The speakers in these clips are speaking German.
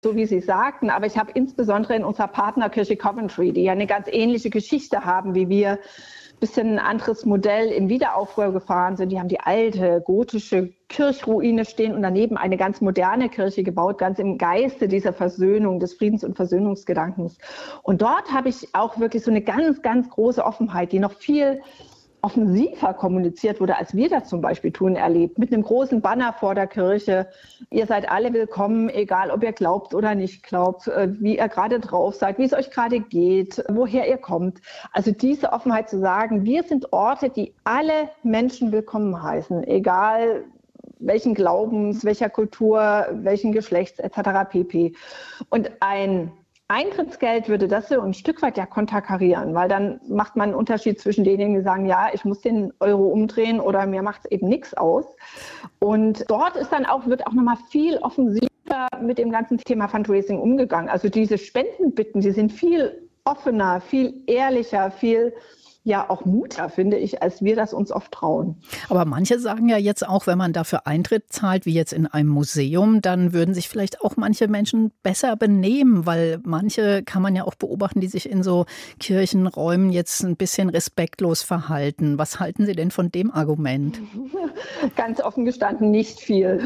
so wie Sie sagten, aber ich habe insbesondere in unserer Partnerkirche Coventry, die ja eine ganz ähnliche Geschichte haben wie wir, bisschen ein anderes Modell im Wiederaufbau gefahren sind. Die haben die alte gotische Kirchruine stehen und daneben eine ganz moderne Kirche gebaut, ganz im Geiste dieser Versöhnung, des Friedens- und Versöhnungsgedankens. Und dort habe ich auch wirklich so eine ganz, ganz große Offenheit, die noch viel offensiver kommuniziert wurde, als wir das zum Beispiel tun, erlebt. Mit einem großen Banner vor der Kirche. Ihr seid alle willkommen, egal ob ihr glaubt oder nicht glaubt, wie ihr gerade drauf seid, wie es euch gerade geht, woher ihr kommt. Also diese Offenheit zu sagen, wir sind Orte, die alle Menschen willkommen heißen, egal welchen Glaubens, welcher Kultur, welchen Geschlechts etc. pp. Und ein Eintrittsgeld würde das so ein Stück weit ja konterkarieren, weil dann macht man einen Unterschied zwischen denjenigen, die sagen, ja, ich muss den Euro umdrehen oder mir macht es eben nichts aus. Und dort ist dann auch, wird auch nochmal viel offensiver mit dem ganzen Thema Fundraising umgegangen. Also diese Spendenbitten, die sind viel offener, viel ehrlicher, viel auch mutiger, finde ich, als wir das uns oft trauen. Aber manche sagen ja jetzt auch, wenn man dafür Eintritt zahlt, wie jetzt in einem Museum, dann würden sich vielleicht auch manche Menschen besser benehmen, weil manche kann man ja auch beobachten, die sich in so Kirchenräumen jetzt ein bisschen respektlos verhalten. Was halten Sie denn von dem Argument? Ganz offen gestanden, nicht viel.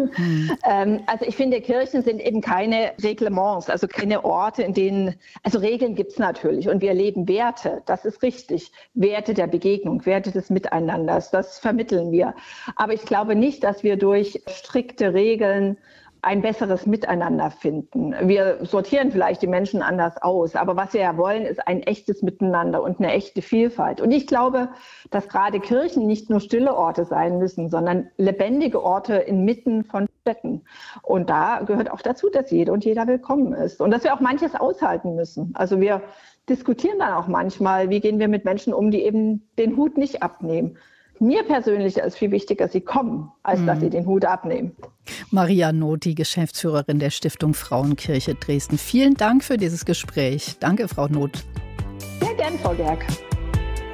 Also ich finde, Kirchen sind eben keine Reglements, also keine Orte, in denen, also Regeln gibt es natürlich und wir erleben Werte, das ist richtig. Werte der Begegnung, Werte des Miteinanders, das vermitteln wir. Aber ich glaube nicht, dass wir durch strikte Regeln ein besseres Miteinander finden. Wir sortieren vielleicht die Menschen anders aus, aber was wir ja wollen, ist ein echtes Miteinander und eine echte Vielfalt. Und ich glaube, dass gerade Kirchen nicht nur stille Orte sein müssen, sondern lebendige Orte inmitten von Städten. Und da gehört auch dazu, dass jede und jeder willkommen ist und dass wir auch manches aushalten müssen. Also wir diskutieren dann auch manchmal, wie gehen wir mit Menschen um, die eben den Hut nicht abnehmen. Mir persönlich ist viel wichtiger, sie kommen, als dass sie den Hut abnehmen. Maria Noth, die Geschäftsführerin der Stiftung Frauenkirche Dresden. Vielen Dank für dieses Gespräch. Danke, Frau Noth. Sehr gern, Frau Gerg.